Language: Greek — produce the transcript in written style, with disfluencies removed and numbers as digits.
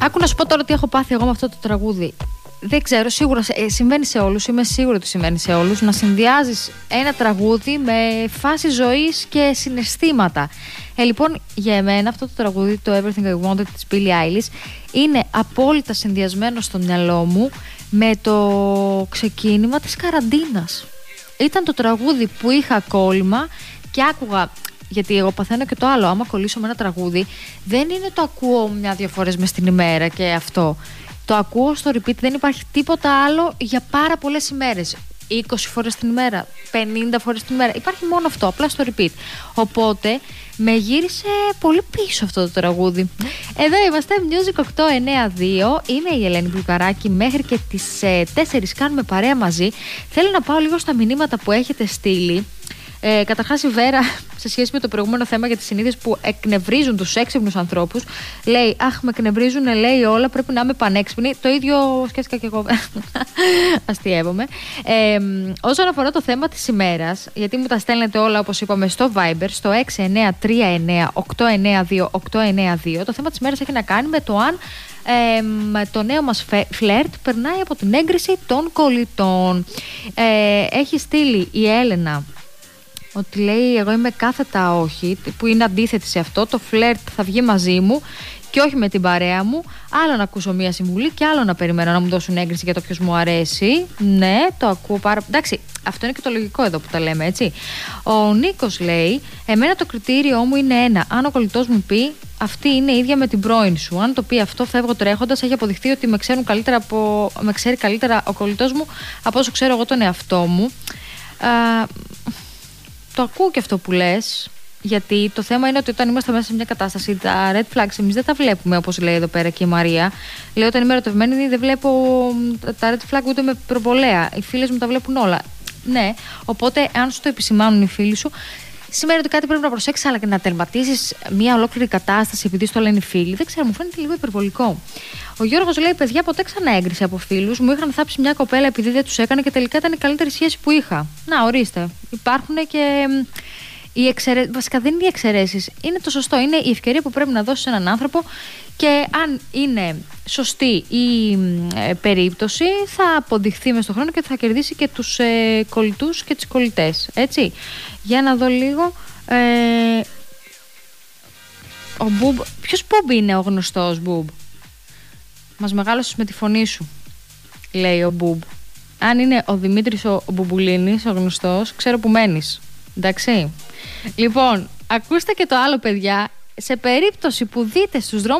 Άκου να σου πω τώρα τι έχω πάθει εγώ με αυτό το τραγούδι. Δεν ξέρω, σίγουρα συμβαίνει σε όλους, είμαι σίγουρη ότι συμβαίνει σε όλους, να συνδυάζεις ένα τραγούδι με φάση ζωής και συναισθήματα. Λοιπόν, για εμένα αυτό το τραγούδι, το Everything I Wanted της Billie Eilish, είναι απόλυτα συνδυασμένο στο μυαλό μου με το ξεκίνημα της καραντίνας. Ήταν το τραγούδι που είχα κόλλημα και άκουγα. Γιατί εγώ παθαίνω και το άλλο. Άμα κολλήσω με ένα τραγούδι, δεν είναι το ακούω μια-δυο φορές μες την ημέρα και αυτό. Το ακούω στο repeat, δεν υπάρχει τίποτα άλλο για πάρα πολλές ημέρες. 20 φορές την ημέρα, 50 φορές την ημέρα. Υπάρχει μόνο αυτό, απλά στο repeat. Οπότε με γύρισε πολύ πίσω αυτό το τραγούδι. Εδώ είμαστε, Music 892. Είμαι η Ελένη Μπλουκαράκη. Μέχρι και τις 4 κάνουμε παρέα μαζί. Θέλω να πάω λίγο στα μηνύματα που έχετε στείλει. Καταρχάς η Βέρα, σε σχέση με το προηγούμενο θέμα για τις συνήθειες που εκνευρίζουν τους έξυπνους ανθρώπους, λέει: αχ, με εκνευρίζουν, λέει όλα, πρέπει να είμαι πανέξυπνη. Το ίδιο σκέφτηκα και εγώ. Αστειεύομαι. Όσον αφορά το θέμα της ημέρας, γιατί μου τα στέλνετε όλα, όπως είπαμε, στο Viber, στο 6939-892-892, το θέμα της ημέρας έχει να κάνει με το αν το νέο μας φλερτ περνάει από την έγκριση των κολλητών. Έχει στείλει η Έλενα ότι λέει: εγώ είμαι κάθετα όχι, που είναι αντίθετη σε αυτό. Το φλερτ θα βγει μαζί μου και όχι με την παρέα μου. Άλλο να ακούσω μία συμβουλή και άλλο να περιμένω να μου δώσουν έγκριση για το ποιος μου αρέσει. Ναι, το ακούω πάρα πολύ. Εντάξει, αυτό είναι και το λογικό εδώ που τα λέμε, έτσι. Ο Νίκος λέει: εμένα το κριτήριό μου είναι ένα. Αν ο κολλητός μου πει αυτή είναι ίδια με την πρώην σου, αν το πει αυτό, φεύγω τρέχοντας. Έχει αποδειχθεί ότι με ξέρει καλύτερα ο κολλητός μου από όσο ξέρω εγώ τον εαυτό μου. Το ακούω και αυτό που λες, γιατί το θέμα είναι ότι όταν είμαστε μέσα σε μια κατάσταση, τα red flags εμείς δεν τα βλέπουμε, όπως λέει εδώ πέρα και η Μαρία. Λέει: όταν είμαι ερωτευμένη δεν βλέπω τα red flag ούτε με προβολέα. Οι φίλες μου τα βλέπουν όλα. Ναι, οπότε αν σου το επισημάνουν οι φίλοι σου, σημαίνει ότι κάτι πρέπει να προσέξεις, αλλά και να τερματίσεις μια ολόκληρη κατάσταση επειδή στο λένε οι φίλοι. Δεν ξέρω, μου φαίνεται λίγο υπερβολικό. Ο Γιώργος λέει: παιδιά, ποτέ ξανά έγκριση από φίλους. Μου είχαν θάψει μια κοπέλα επειδή δεν τους έκανε και τελικά ήταν η καλύτερη σχέση που είχα. Να, ορίστε. Υπάρχουν και οι εξαιρέσεις. Βασικά δεν είναι οι εξαιρέσεις. Είναι το σωστό. Είναι η ευκαιρία που πρέπει να δώσεις έναν άνθρωπο και αν είναι σωστή η περίπτωση, θα αποδειχθεί μες στον χρόνο και θα κερδίσει και τους κολλητούς και τις κολλητές. Έτσι. Για να δω λίγο. Ο Μπουμ. Ποιος Μπουμ είναι ο γνωστός Μπουμ? Μας μεγάλωσες με τη φωνή σου, λέει ο Μπουμ. Αν είναι ο Δημήτρης ο Μπουμπουλίνης, ο γνωστός, ξέρω που μένεις. Εντάξει. Λοιπόν, ακούστε και το άλλο, παιδιά. Σε περίπτωση που δείτε στους δρόμους